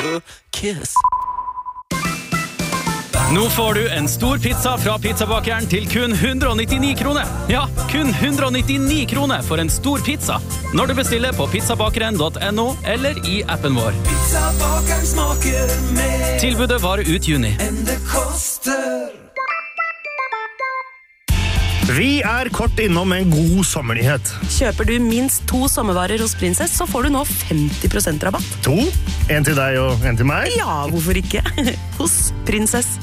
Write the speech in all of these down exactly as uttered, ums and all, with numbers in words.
Kiss. Nå får du en stor pizza fra pizzabakeren til kun hundre og nittini kroner. Ja, kun hundre og nittini kroner for en stor pizza. Når du bestiller på pizzabakeren punktum no eller i appen vår. Pizzabakeren smaker mer Tilbudet varer ut juni. enn det koster. Vi er kort innom en god sommernyhet. Kjøper du minst to sommervarer hos Princess, så får du nå femti prosent rabatt. To? En til deg og en til meg? Ja, hvorfor ikke? Hos Princess.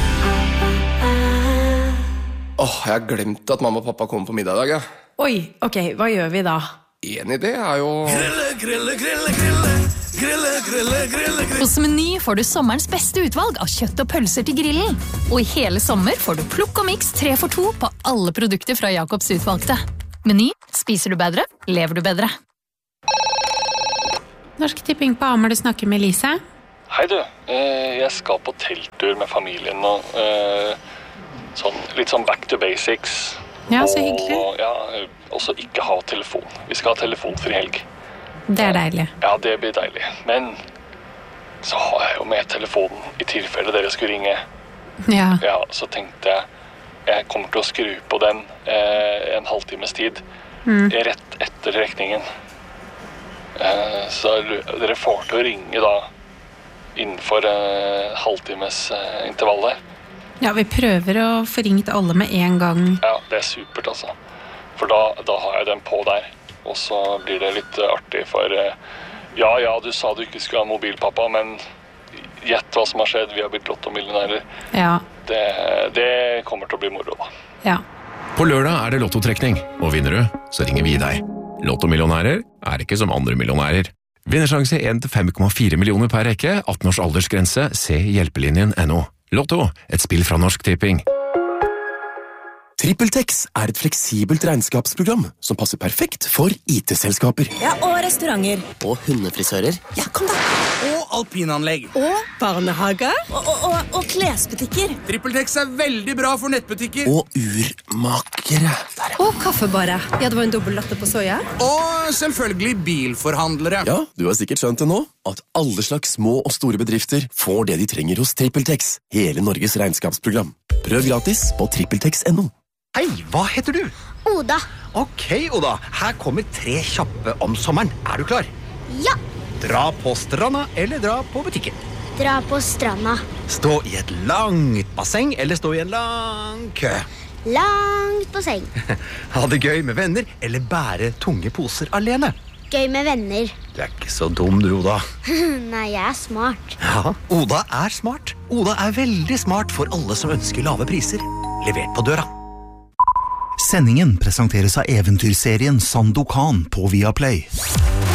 Åh, jeg har glemt at mamma og pappa kommer på middag i dag, ja. Oi, ok, hva gjør vi da? En idé er jo... Grille, grille, grille, grille. Grille, grille, grille, grille. Hos Meny får du sommerens beste utvalg av kjøtt og pølser til grillen. Og i hele sommer får du plukk og mix tre for to på alle produkter fra Jakobs utvalgte. Meny, spiser du bedre, lever du bedre. Norsk Tipping på Ammer, du snakker med Lise. Hei du, eh, jeg skal på telttur med familien nå. Eh, sånn, litt sånn back to basics. Ja, så hyggelig. Og ja, også ikke ha telefon. Vi skal ha telefonfri helg. Det er deilig. Ja, det blir deilig. Men så har jeg jo med telefonen i tilfelle dere skulle ringe. Ja. Ja, så tenkte jeg, jeg kommer til å skru på den eh, en halvtimes tid. Mm. Rett etter rekningen. Eh, så dere får til å ringe da innenfor eh, halvtimes eh, intervallet. Ja, vi prøver å få ringt alle med en gang. Ja, det er supert altså. For da, da har jeg den på der. Og så blir det litt artig for... Ja, ja, du sa du ikke skulle ha mobil, pappa, men gjett hva som har skjedd. Vi har blitt lottomillionærer. Ja. Det, det kommer til å bli moro da. Ja. På lørdag er det lottotrekning, og vinner du, så ringer vi deg. Lottomillionærer er ikke som andre millionærer. Vinnersjanse en til fem komma fire millioner per rekke, atten års aldersgrense, se hjelpelinjen punktum no. Lotto, et spill fra Norsk Tipping. TrippelTex er et fleksibelt regnskapsprogram som passer perfekt for I T-selskaper. Ja, og restauranter. Og hundefrisører. Ja, kom da. Og alpinanlegg. Og barnehage. Og, og, og, og klesbutikker. TrippelTex er veldig bra for nettbutikker. Og urmakere. Og kaffebare. Ja, det var en dobbelt latte på soja. Og selvfølgelig bilforhandlere. Ja, du har sikkert skjønt det nå, at alle slags små og store bedrifter får det de trenger hos TrippelTex. Hele Norges regnskapsprogram. Prøv gratis på trippeltex punktum no. Hei, hva heter du? Oda. Ok, Oda. Her kommer tre kjappe om sommeren. Er du klar? Ja. Dra på stranda eller dra på butikken? Dra på stranda. Stå i et langt basseng eller stå i en lang kø? Langt basseng. Ha det gøy med venner eller bære tunge poser alene? Gøy med venner. Du er ikke så dum du, Oda. Nei, jeg er smart. Ja, Oda er smart. Oda er veldig smart for alle som ønsker lave priser. Levert på døra. Sendingen presenteres av eventyrserien Sandokan på Viaplay.